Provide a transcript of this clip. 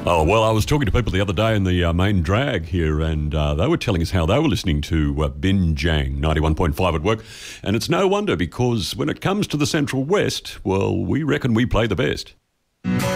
Oh, well, I was talking to people the other day in the main drag here, and they were telling us how they were listening to Binjang 91.5 at work. And it's no wonder, because when it comes to the Central West, well, we reckon we play the best.